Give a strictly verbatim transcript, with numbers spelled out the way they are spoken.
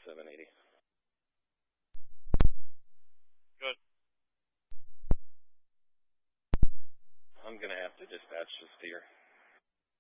seven eighty. Good. I'm going to have to dispatch the steer.